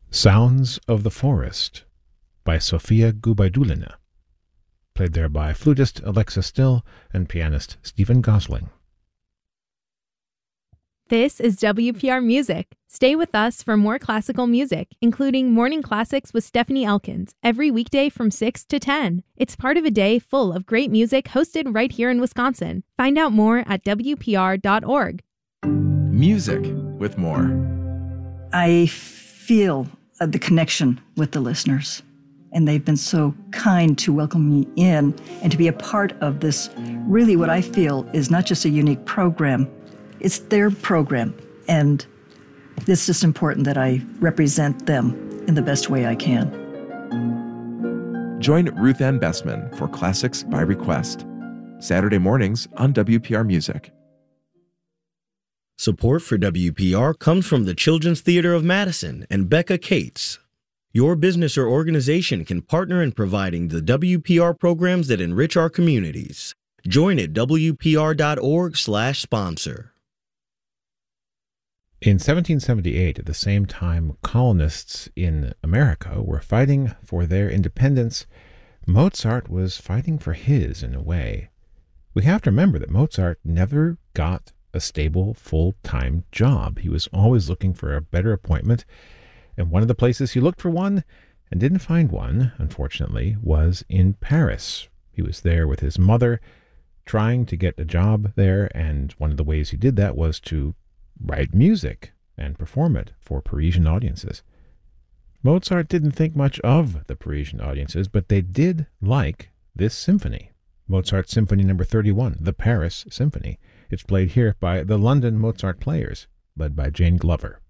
Sounds of the Forest by Sofia Gubaidulina, played there by flutist Alexa Still and pianist Stephen Gosling. This is WPR Music. Stay with us for more classical music, including Morning Classics with Stephanie Elkins, every weekday from 6 to 10. It's part of a day full of great music hosted right here in Wisconsin. Find out more at WPR.org. Music with more. I feel the connection with the listeners, and they've been so kind to welcome me in and to be a part of this, really what I feel is not just a unique program, it's their program, and it's just important that I represent them in the best way I can. Join Ruth Ann Bessman for Classics by Request, Saturday mornings on WPR Music. Support for WPR comes from the Children's Theater of Madison and Becca Cates. Your business or organization can partner in providing the WPR programs that enrich our communities. Join at WPR.org/sponsor. In 1778, at the same time colonists in America were fighting for their independence, Mozart was fighting for his in a way. We have to remember that Mozart never got a stable, full-time job. He was always looking for a better appointment, and one of the places he looked for one and didn't find one, unfortunately, was in Paris. He was there with his mother, trying to get a job there, and one of the ways he did that was to write music and perform it for Parisian audiences. Mozart didn't think much of the Parisian audiences, but they did like this symphony, Mozart Symphony No. 31, the Paris Symphony. It's played here by the London Mozart Players, led by Jane Glover.